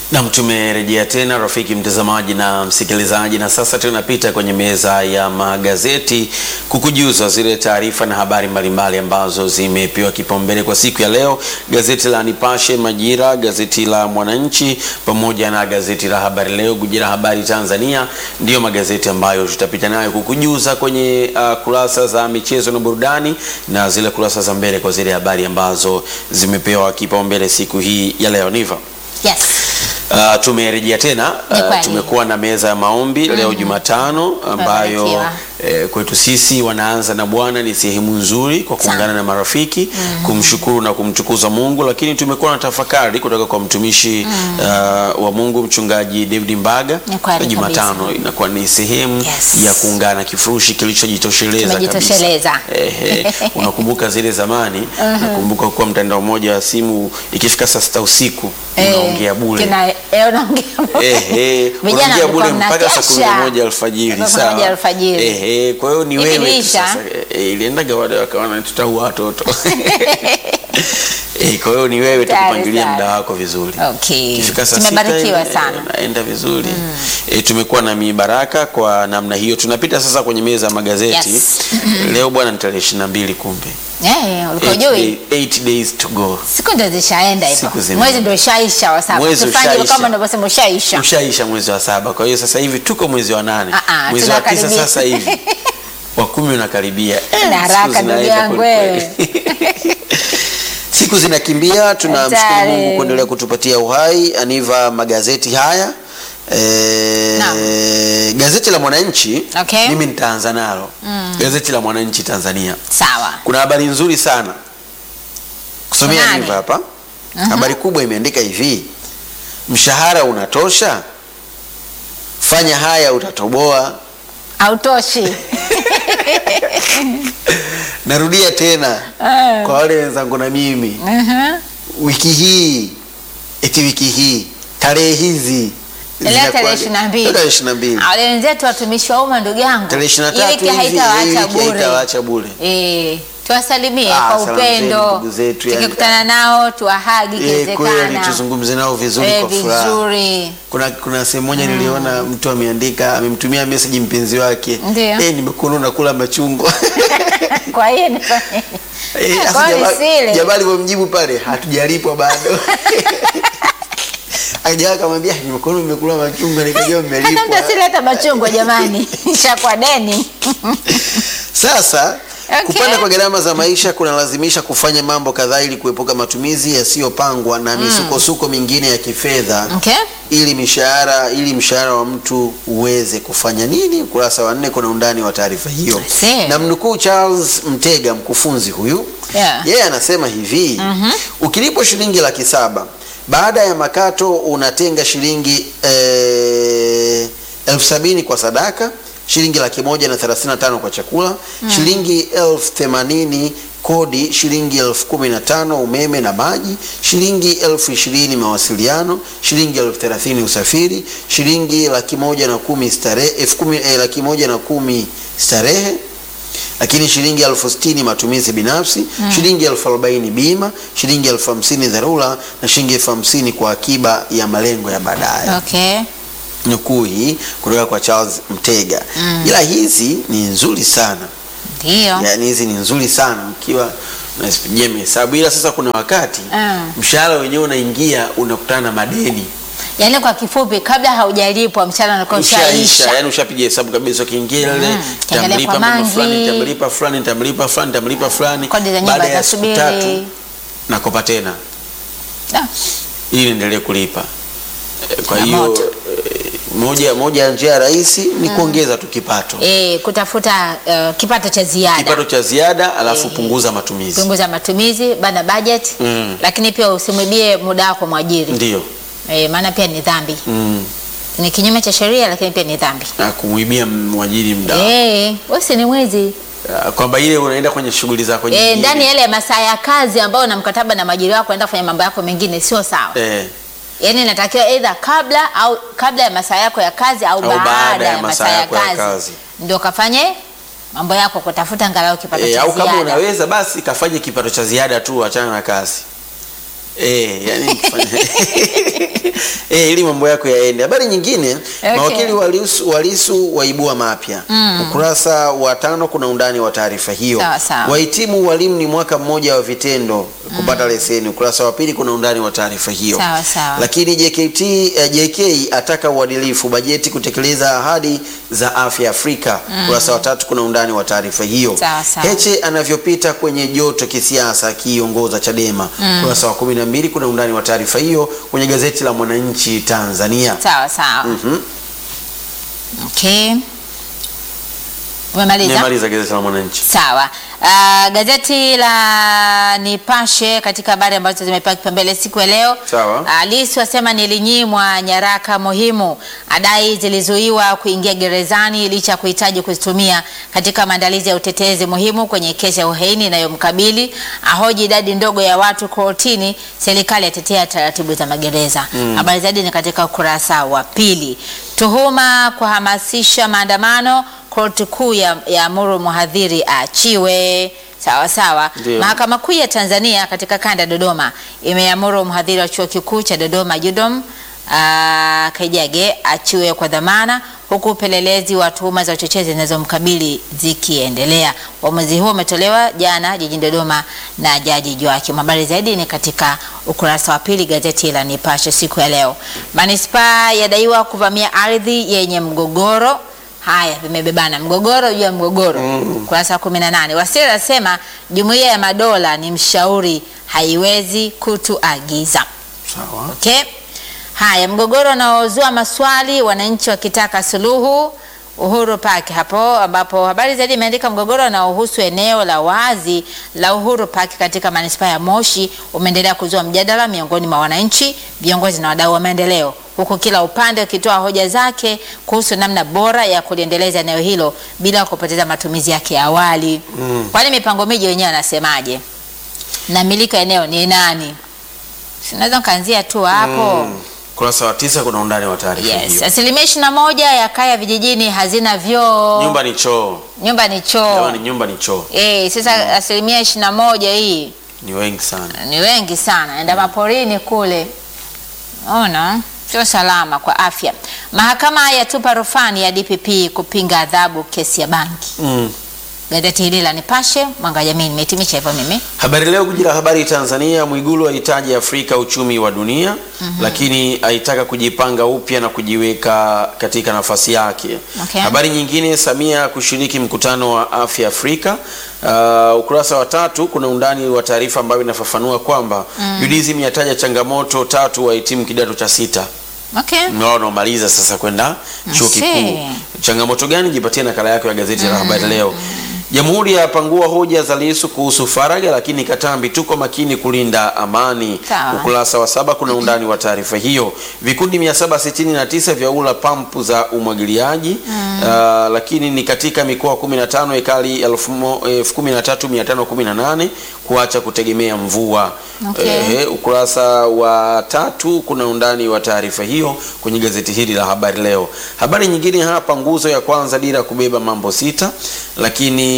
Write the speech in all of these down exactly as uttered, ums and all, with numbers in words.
Na tumerejea tena rafiki mtazamaji na msikilizaji, na sasa tunapita kwenye meza ya magazeti kukujuza zile taarifa na habari mbalimbali ambazo zimepewa kipaumbele kwa siku ya leo. Gazeti la Nipashe, Majira, gazeti la Mwananchi pamoja na gazeti la Habari Leo, Gujira Habari Tanzania ndio magazeti ambayo tutapita nayo kukujuza kwenye uh, kurasa za michezo na burudani na zile kurasa za mbele kwa zile habari ambazo zimepewa kipaumbele siku hii ya leo. Niva. Yes. Uh, tumerejea tena uh, tumekuwa na meza ya maombi mm -hmm. leo Jumatano ambayo eh, kwetu sisi wanaanza na Bwana ni sehemu nzuri kwa kuungana na marafiki mm -hmm. kumshukuru na kumtukuza Mungu, lakini tumekuwa na tafakari kutoka kwa mtumishi mm -hmm. uh, wa Mungu mchungaji David Mbaga. Jumatano inakuwa ni sehemu yes. ya kuungana, kifurushi kilichojitosheleza kabisa. Eh, unakumbuka zile zamani uh -huh. nakumbuka kwa mtandao mmoja wa simu ikifika saa sita usiku unaongea bure. Kina leo naongea bure. Eh eh, unaongea bure mpaka saa kumi na moja alfajiri. Sawa. Alfajiri. Eh eh, kwa hiyo ni wewe sasa. Iliendaga wale wakaona tutaua watoto. Eh, kwa hiyo ni wewe tukupangilia muda wako vizuri. Okay. Tumebarikiwa sana. Naenda vizuri. Mm. E, tumekuwa na mibaraka kwa namna hiyo. Tunapita sasa kwenye meza ya magazeti. Yes. Leo bwana ni tarehe ishirini na mbili kumbe. Eh, ulikojui eight days to go. Siku ndio zishaenda hivyo. Mwezi ndio ushaisha wa saba. Tufanye kama unavyosema ushaisha. Ushaisha mwezi wa saba. Kwa hiyo sasa hivi tuko mwezi wa nane. Mwezi wa tisa sasa hivi. Wa kumi unakaribia. Na haraka ndugu yangu wewe. Siku zinakimbia, tunamshukuru Mungu kuendelea kutupatia uhai. Aniva magazeti haya. E, no. Gazeti la Mwananchi okay. Mimi nitaanza nalo. Mm. Gazeti la Mwananchi Tanzania. Sawa. Kuna habari nzuri sana. Kusomea Aniva hapa. Uh -huh. Habari kubwa imeandika hivi: mshahara unatosha? Fanya haya utatoboa. Hautoshi. Narudia tena uh. kwa wale wenzangu na mimi. Uh -huh. Wiki hii, eti wiki hii, tarehe hizi Ile tarehe ishirini na mbili. Tarehe ishirini na mbili. Wale wenzetu watumishi wa umma ndugu yangu. Tarehe ishirini na tatu hivi haitawaacha bure. Haitawaacha bure. Eh, tuwasalimie ah, kwa upendo. Tukikutana nao tuwahagi kiwezekana. Eh, kweli tuzungumze nao vizuri e, kwa furaha. Vizuri. Kuna kuna sehemu moja mm. niliona mtu ameandika, amemtumia message mpenzi wake. Eh, nimekuona unakula machungwa. Kwa hiyo nifanye. Eh, Jabali wamjibu pale, hatujalipwa bado. Ajaye akamwambia nimekuona umekula machungwa, nikajua umelipwa. Ndio sileta machungwa jamani. Shakwa deni. Sasa okay. Kupanda kwa gharama za maisha kunalazimisha kufanya mambo kadhaa ili kuepuka matumizi yasiyopangwa na misukosuko mingine ya kifedha. Okay. Ili mishahara ili mshahara wa mtu uweze kufanya nini? Ukurasa wa nne kuna undani wa taarifa hiyo. Na mnukuu Charles Mtega, mkufunzi huyu. Yeah. Yeye anasema hivi, mm -hmm. ukilipwa shilingi laki saba baada ya makato unatenga shilingi eh, elfu sabini kwa sadaka, shilingi laki moja na thelathini na tano kwa chakula, mm. shilingi elfu themanini kodi, shilingi elfu kumi na tano umeme na maji, shilingi elfu ishirini mawasiliano, shilingi elfu thelathini usafiri, shilingi laki moja na kumi starehe, elfu kumi eh, laki moja na kumi starehe, lakini shilingi elfu sitini matumizi binafsi, mm. shilingi elfu arobaini bima, shilingi elfu hamsini dharura na shilingi elfu hamsini kwa akiba ya malengo ya baadaye. Okay. Nukuu hii kutoka kwa Charles Mtega. Mm. Ila hizi ni nzuri sana. Ndio. Yaani hizi ni nzuri sana ukiwa unazipigia hesabu, ila sasa kuna wakati mm. mshahara wenyewe unaingia unakutana na madeni. Yaani kwa kifupi kabla haujalipwa mshahara unakuwa ushaisha. Yaani ushapiga hesabu kabisa ukiingia ile tamlipa mama fulani, tamlipa fulani, tamlipa fulani, tamlipa fulani. Baada ya siku tatu nakopa tena. Ah. Ili endelee kulipa. Kwa hiyo moja moja njia rahisi ni mm. kuongeza tu kipato. Eh, kutafuta uh, kipato cha ziada. Kipato cha ziada alafu e, punguza matumizi. Punguza matumizi, bana budget. Mm. Lakini pia usimwibie muda wako mwajiri. Ndio. Eh, maana pia ni dhambi. Mm. Ni kinyume cha sheria lakini pia ni dhambi. Na kumwibia mwajiri muda. Eh, wewe ni mwizi. Kwamba ile unaenda kwenye shughuli zako nyingine. Eh, ndani yale masaa ya kazi ambayo una mkataba na mwajiri wako unaenda kufanya mambo yako mengine sio sawa. Eh. Yaani inatakiwa either kabla au kabla ya masaa yako ya kazi au, au baada, baada ya masaa ya kazi, kazi. Ndio kafanye mambo yako kutafuta angalau kipato e, cha ziada. Au kama unaweza basi kafanye kipato cha ziada tu, achana na kazi. Eh, yani Eh, ili mambo yako yaende. Habari nyingine, okay. Mawakili wa Lissu wa Lissu waibua mapya. Mm. Ukurasa wa tano kuna undani wa taarifa hiyo. Sawa, sawa. Wahitimu walimu ni mwaka mmoja wa vitendo kupata mm. leseni. Ukurasa wa pili kuna undani wa taarifa hiyo. Sawa, sawa. Lakini J K T uh, J K ataka uadilifu bajeti kutekeleza ahadi za afya Afrika. Mm. Ukurasa wa tatu kuna undani wa taarifa hiyo. Sawa, sawa. Heche anavyopita kwenye joto kisiasa akiongoza Chadema. Mm. Ukurasa wa kumi na mbili kuna undani wa taarifa hiyo kwenye gazeti la Mwananchi Tanzania. Sawa, sawa. Mhm. Okay. Umemaliza? Nimemaliza gazeti la Mwananchi. Sawa. Uh, gazeti la Nipashe katika habari ambazo zimepewa kipaumbele siku ya leo. Sawa. Uh, Lissu asema nilinyimwa nyaraka muhimu, adai zilizuiwa kuingia gerezani licha ya kuhitaji kuzitumia katika maandalizi ya utetezi muhimu kwenye kesi ya uhaini inayomkabili, ahoji idadi ndogo ya watu kortini, serikali yatetea taratibu za magereza. Mm. Habari zaidi ni katika ukurasa wa pili. Tuhuma kuhamasisha maandamano, Korti Kuu ya, ya amuru mhadhiri aachiwe. Sawa sawa. Mahakama Kuu ya Tanzania katika kanda ya Dodoma imeamuru mhadhiri wa Chuo Kikuu cha Dodoma U D O M uh, Kaijage achiwe kwa dhamana, huku upelelezi wa tuhuma za uchochezi zinazomkabili zikiendelea. Uamuzi huo umetolewa jana jijini Dodoma na Jaji Joakim. Habari zaidi ni katika ukurasa wa pili gazeti la Nipashe siku ya leo. Manispaa yadaiwa kuvamia ardhi yenye mgogoro. Haya, vimebebana mgogoro juu ya mgogoro. Mm. Kurasa kumi na nane. Wasira asema Jumuiya ya Madola ni mshauri, haiwezi kutuagiza. Sawa. Okay. Haya, mgogoro unaozua maswali, wananchi wakitaka suluhu. Uhuru Park hapo ambapo habari zaidi imeandika mgogoro unaohusu eneo la wazi la Uhuru Park katika manispaa ya Moshi umeendelea kuzua mjadala miongoni mwa wananchi, viongozi na wadau wa maendeleo, huku kila upande ukitoa hoja zake kuhusu namna bora ya kuliendeleza eneo hilo bila kupoteza matumizi yake ya awali. Mm. Kwani mipango miji wenyewe anasemaje? Na miliki eneo ni nani? Sinaweza kaanzia tu hapo. Mm. Kurasa wa tisa kuna undani wa taarifa hiyo. Yes, asilimia ishirini na moja ya kaya vijijini hazina vyoo. Nyumba ni choo. Nyumba ni choo. Jamani, nyumba ni choo. Eh, sasa mm. asilimia ishirini na moja hii ni wengi sana. Ni wengi sana. Enda maporini kule. Ona, sio salama kwa afya. Mahakama yatupa rufani ya D P P kupinga adhabu kesi ya banki. Mm. Gazeti hili la Nipashe mwanga wa jamii nimehitimisha hivyo mimi. Habari Leo guji la habari Tanzania, Mwigulu ahitaji Afrika uchumi wa dunia. Mm-hmm. Lakini aitaka kujipanga upya na kujiweka katika nafasi yake. Okay. Habari nyingine, Samia kushiriki mkutano wa afya Afrika. Uh, ukurasa wa tatu kuna undani wa taarifa ambayo inafafanua kwamba mm. U D S M yataja changamoto tatu wahitimu kidato cha sita. Okay. Ndio maliza sasa kwenda chuo kikuu. Changamoto gani? Jipatie nakala yako ya gazeti la mm. Habari Leo. Jamhuri ya pangua hoja za Lissu kuhusu faragha, lakini Katambi tuko makini kulinda amani. Tawa. Ukurasa wa saba kuna undani wa taarifa hiyo. Vikundi mia saba sitini na tisa vya ula pampu za umwagiliaji. Mm. Uh, lakini ni katika mikoa kumi na tano ekari elfu kumi na tatu mia tano kumi na nane kuacha kutegemea mvua. Okay. Eh, ukurasa wa tatu kuna undani wa taarifa hiyo kwenye gazeti hili la Habari Leo. Habari nyingine hapa, nguzo ya kwanza dira kubeba mambo sita, lakini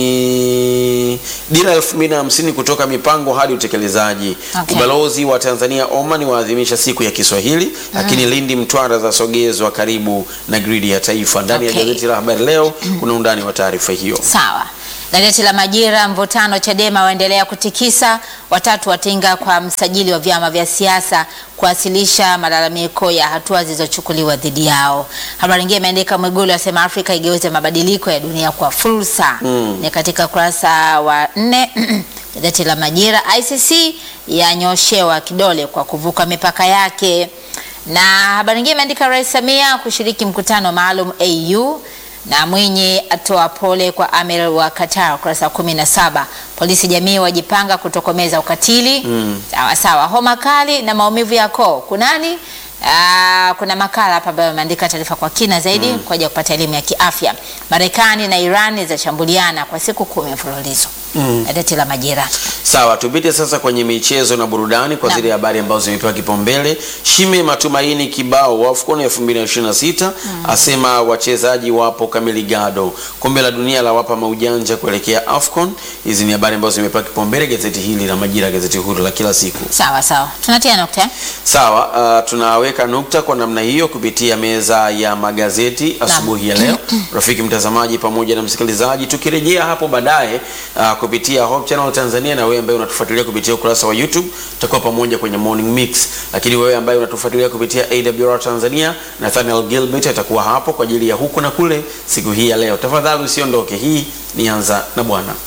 dira elfu mbili na hamsini kutoka mipango hadi utekelezaji. Okay. Ubalozi wa Tanzania Oman waadhimisha siku ya Kiswahili. Mm. Lakini Lindi Mtwara za sogezwa karibu na gridi ya taifa. Ndani. Okay. Ya gazeti la Habari Leo kuna undani wa taarifa hiyo. Sawa. Gazeti la Majira, mvutano Chadema waendelea kutikisa, watatu watinga kwa msajili wa vyama vya siasa kuwasilisha malalamiko ya hatua zilizochukuliwa dhidi yao. Habari nyingine imeandika Mwigulu asema Afrika igeuze mabadiliko ya dunia kwa fursa. Mm. Ni katika kurasa wa nne. Gazeti la Majira, I C C yanyoshewa kidole kwa kuvuka mipaka yake. Na habari nyingine imeandika Rais Samia kushiriki mkutano maalum A U. Na Mwinyi atoa pole kwa Amir wa Qatar. Kurasa kumi na saba. Polisi jamii wajipanga kutokomeza ukatili. Mm. Sawa sawa. Homa kali na maumivu ya koo. Kunani? Aa, kuna makala hapa ambayo imeandika taarifa kwa kina zaidi. Mm. Kwa ajili ya kupata elimu ya kiafya. Marekani na Iran zashambuliana kwa siku kumi mfululizo. Mm. Gazeti la Majira. Sawa, tupite sasa kwenye michezo na burudani kwa zile habari ambazo zimepewa kipaumbele. Shime matumaini kibao wa AFCON elfu mbili na ishirini na sita. Mm. Asema wachezaji wapo kamili gado. Kombe la dunia la wapa maujanja kuelekea AFCON. Hizi ni habari ambazo zimepewa kipaumbele gazeti hili la Majira, gazeti huru la kila siku. Sawa sawa. Tunatia nukta. Sawa, uh, tunawe tunaweka nukta kwa namna hiyo kupitia meza ya magazeti asubuhi ya leo. Rafiki mtazamaji pamoja na msikilizaji, tukirejea hapo baadaye uh, kupitia Hope Channel Tanzania, na wewe ambaye unatufuatilia kupitia ukurasa wa YouTube tutakuwa pamoja kwenye Morning Mix. Lakini wewe ambaye unatufuatilia kupitia A W R Tanzania, Nathaniel Gilbert atakuwa hapo kwa ajili ya huku na kule siku hii ya leo. Tafadhali usiondoke, hii ni Anza na Bwana.